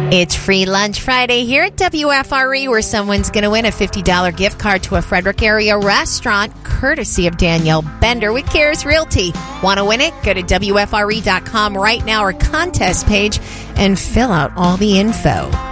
It's Free Lunch Friday here at WFRE, where someone's going to win a $50 gift card to a Frederick area restaurant, courtesy of Danielle Bender with Cares Realty. Want to win it? Go to WFRE.com right now, or contest page, and fill out all the info.